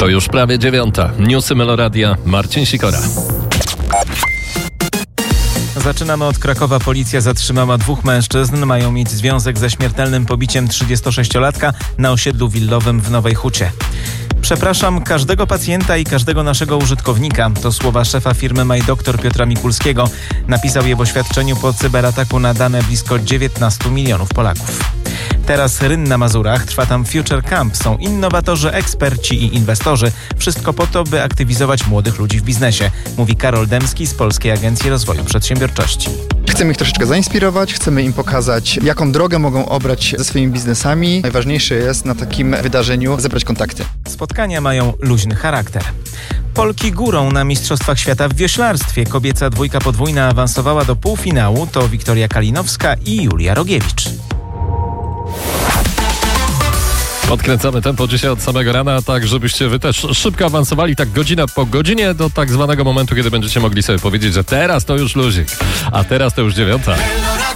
To już prawie 9:00. Newsy Meloradia, Marcin Sikora. Zaczynamy od Krakowa. Policja zatrzymała 2 mężczyzn. Mają mieć związek ze śmiertelnym pobiciem 36-latka na osiedlu willowym w Nowej Hucie. Przepraszam każdego pacjenta i każdego naszego użytkownika. To słowa szefa firmy MyDoktor Piotra Mikulskiego. Napisał je w oświadczeniu po cyberataku na dane blisko 19 milionów Polaków. Teraz Ryn na Mazurach. Trwa tam Future Camp. Są innowatorzy, eksperci i inwestorzy. Wszystko po to, by aktywizować młodych ludzi w biznesie, mówi Karol Demski z Polskiej Agencji Rozwoju Przedsiębiorczości. Chcemy ich troszeczkę zainspirować, chcemy im pokazać, jaką drogę mogą obrać ze swoimi biznesami. Najważniejsze jest na takim wydarzeniu zebrać kontakty. Spotkania mają luźny charakter. Polki górą na Mistrzostwach Świata w wioślarstwie. Kobieca dwójka podwójna awansowała do półfinału. To Wiktoria Kalinowska i Julia Rogiewicz. Odkręcamy tempo dzisiaj od samego rana, tak żebyście wy też szybko awansowali, tak godzina po godzinie do tak zwanego momentu, kiedy będziecie mogli sobie powiedzieć, że teraz to już luzik, a teraz to już 9:00.